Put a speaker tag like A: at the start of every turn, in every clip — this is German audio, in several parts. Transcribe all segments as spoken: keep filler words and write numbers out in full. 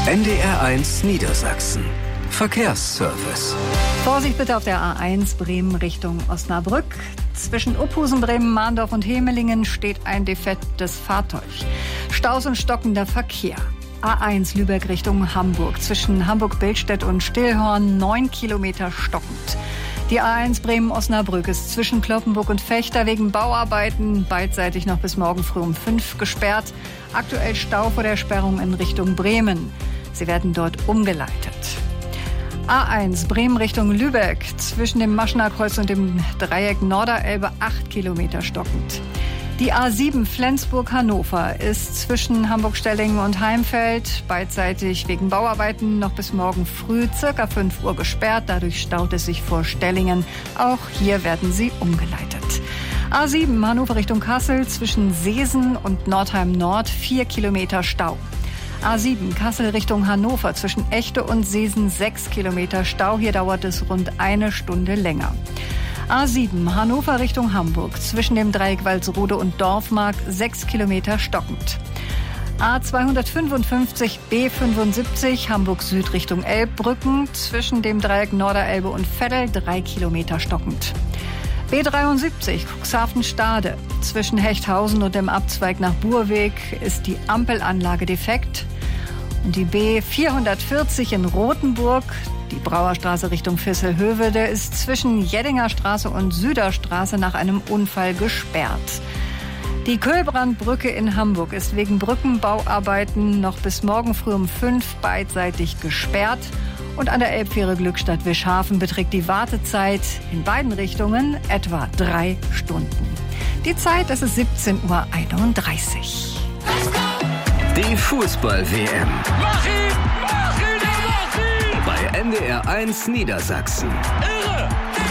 A: N D R eins Niedersachsen. Verkehrsservice.
B: Vorsicht bitte auf der A eins Bremen Richtung Osnabrück. Zwischen Uphusen, Bremen, Mahndorf und Hemelingen steht ein defektes Fahrzeug. Staus und stockender Verkehr. A eins Lübeck Richtung Hamburg. Zwischen Hamburg-Bildstedt und Stillhorn neun Kilometer stockend. Die A eins Bremen-Osnabrück ist zwischen Cloppenburg und Vechta wegen Bauarbeiten beidseitig noch bis morgen früh um fünf gesperrt. Aktuell Stau vor der Sperrung in Richtung Bremen. Sie werden dort umgeleitet. A eins Bremen Richtung Lübeck. Zwischen dem Maschener Kreuz und dem Dreieck Norderelbe acht Kilometer stockend. Die A sieben Flensburg-Hannover ist zwischen Hamburg-Stellingen und Heimfeld beidseitig wegen Bauarbeiten noch bis morgen früh circa fünf Uhr gesperrt. Dadurch staut es sich vor Stellingen. Auch hier werden sie umgeleitet. A sieben Hannover Richtung Kassel zwischen Seesen und Nordheim Nord vier Kilometer Stau. A sieben Kassel Richtung Hannover zwischen Echte und Seesen sechs Kilometer Stau. Hier dauert es rund eine Stunde länger. A sieben Hannover Richtung Hamburg zwischen dem Dreieck Walsrode und Dorfmark sechs Kilometer stockend. A zweihundertfünfundfünfzig B fünfundsiebzig Hamburg Süd Richtung Elbbrücken zwischen dem Dreieck Norderelbe und Veddel drei Kilometer stockend. B dreiundsiebzig Cuxhaven-Stade zwischen Hechthausen und dem Abzweig nach Burweg ist die Ampelanlage defekt. Und die B vierhundertvierzig in Rothenburg, die Brauerstraße Richtung Visselhövede, ist zwischen Jeddinger Straße und Süderstraße nach einem Unfall gesperrt. Die Köhlbrandbrücke in Hamburg ist wegen Brückenbauarbeiten noch bis morgen früh um fünf beidseitig gesperrt. Und an der Elbfähre Glückstadt-Wischhafen beträgt die Wartezeit in beiden Richtungen etwa drei Stunden. Die Zeit, das ist siebzehn Uhr einunddreißig.
A: Die Fußball-W M.
C: Mach ihn! Mach ihn! Mach ihn!
A: Bei N D R eins Niedersachsen.
C: Irre!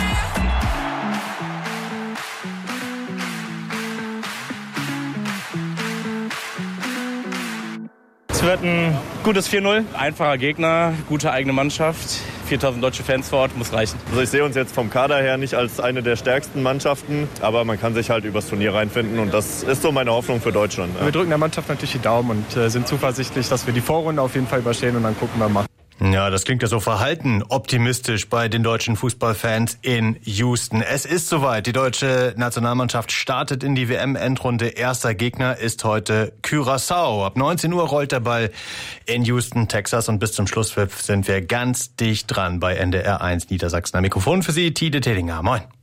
D: Es wird ein gutes vier null. Einfacher Gegner, gute eigene Mannschaft. viertausend deutsche Fans vor Ort, muss reichen.
E: Also ich sehe uns jetzt vom Kader her nicht als eine der stärksten Mannschaften, aber man kann sich halt übers Turnier reinfinden und das ist so meine Hoffnung für Deutschland. Ja.
F: Wir drücken der Mannschaft natürlich die Daumen und äh, sind zuversichtlich, dass wir die Vorrunde auf jeden Fall überstehen und dann gucken wir mal.
G: Ja, das klingt ja so verhalten optimistisch bei den deutschen Fußballfans in Houston. Es ist soweit. Die deutsche Nationalmannschaft startet in die W M-Endrunde. Erster Gegner ist heute Curaçao. Ab neunzehn Uhr rollt der Ball in Houston, Texas. Und bis zum Schlusspfiff sind wir ganz dicht dran bei N D R eins Niedersachsen. Am Mikrofon für Sie, Tide Tedinger. Moin.